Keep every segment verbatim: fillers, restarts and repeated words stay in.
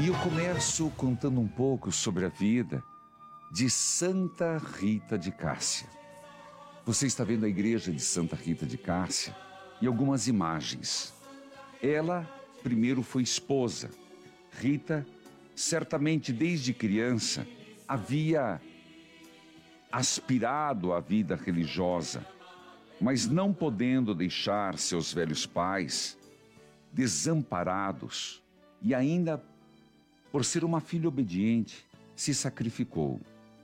E eu começo contando um pouco sobre a vida de Santa Rita de Cássia. Você está vendo a igreja de Santa Rita de Cássia e algumas imagens. Ela primeiro foi esposa. Rita, certamente desde criança, havia aspirado à vida religiosa, mas não podendo deixar seus velhos pais desamparados e ainda, por ser uma filha obediente, se sacrificou.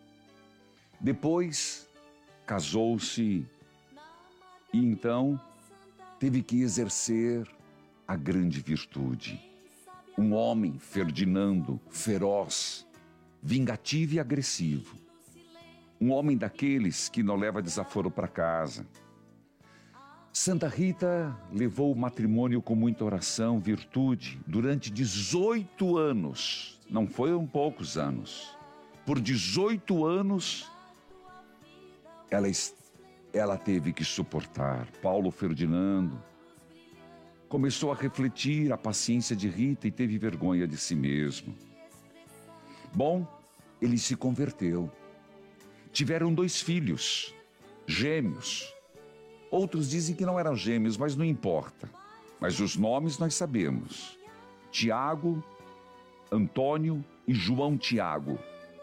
Depois, casou-se e então teve que exercer a grande virtude. Um homem, Ferdinando, feroz, vingativo e agressivo. Um homem daqueles que não leva desaforo para casa. Santa Rita levou o matrimônio com muita oração, virtude, durante dezoito anos. Não foram poucos anos. Por dezoito anos, ela, ela teve que suportar. Paulo Ferdinando começou a refletir a paciência de Rita e teve vergonha de si mesmo. Bom, ele se converteu. Tiveram dois filhos, gêmeos. Outros dizem que não eram gêmeos, mas não importa. Mas os nomes nós sabemos. Tiago, Antônio e João Tiago.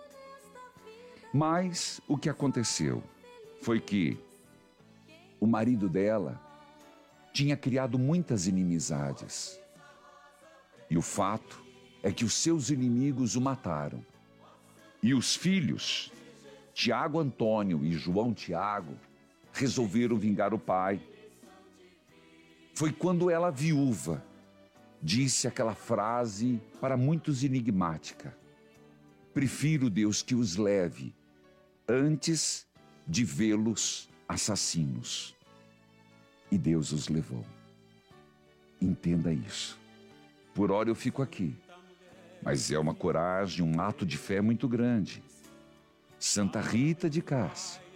Mas o que aconteceu foi que o marido dela tinha criado muitas inimizades. E o fato é que os seus inimigos o mataram. E os filhos, Tiago Antônio e João Tiago, resolveram vingar o pai. Foi quando ela, viúva, disse aquela frase para muitos enigmática: prefiro, Deus, que os leve antes de vê-los assassinos. E Deus os levou. Entenda isso. Por hora eu fico aqui, mas é uma coragem, um ato de fé muito grande. Santa Rita de Cássia,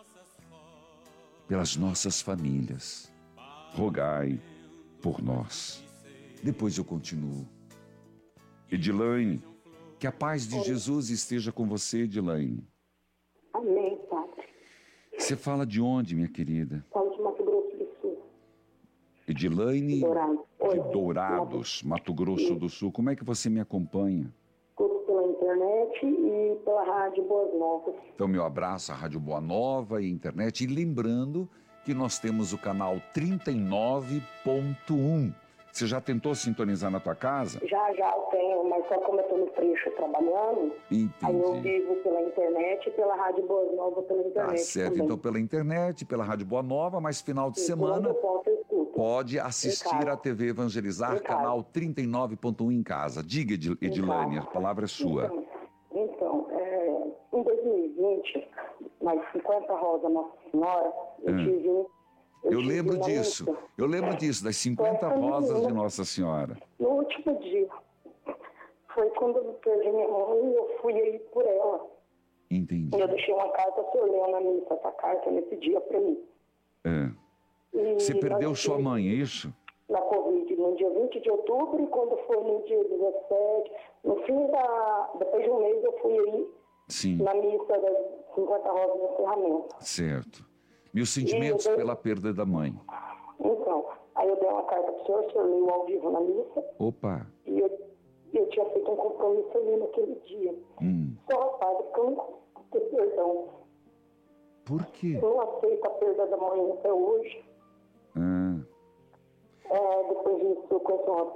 pelas nossas famílias, rogai por nós. Depois eu continuo. Edilane, que a paz de Oi. Jesus esteja com você, Edilane. Amém, Padre. Você fala de onde, minha querida? Falo de Mato Grosso do Sul. Edilane Dourado. de Dourados, Mato Grosso do Sul. Como é que você me acompanha? Tudo pela internet e pela Rádio Boas Novas. Então, meu abraço à Rádio Boa Nova e internet. E lembrando que nós temos o canal trinta e nove ponto um. Você já tentou sintonizar na tua casa? Já, já eu tenho, mas só como eu estou no trecho trabalhando, Entendi. Aí eu vivo pela internet e pela Rádio Boas Novas pela internet. Tá certo, também. Então pela internet, pela Rádio Boa Nova, mas final de Sim, semana posso, pode assistir a T V Evangelizar, canal trinta e nove ponto um em casa. Diga, Edilane, a palavra é sua. Então, então é, em dois mil e vinte, nas cinquenta Rosas Nossa Senhora, eu hum. tive... Eu, eu lembro disso, missa. eu lembro disso, das cinquenta rosas de Nossa Senhora. No último dia, foi quando eu perdi minha mãe e eu fui aí por ela. Entendi. E eu deixei uma carta, o senhor leu na missa essa carta nesse dia pra mim. É. Você perdeu sua mãe, é isso? Na Covid, no dia vinte de outubro, e quando foi no dia dezessete, no fim da... depois de um mês eu fui aí Sim. na missa das cinquenta rosas no encerramento. Certo. Meus sentimentos dei... pela perda da mãe. Então, aí eu dei uma carta pro senhor, o senhor leu ao vivo na missa. Opa. E eu, eu tinha feito um compromisso ali naquele dia. Hum. Só, padre, que eu não consigo ter perdão. Por quê? Eu não aceito a perda da mãe até hoje. Ah. É, depois disso, eu conheço uma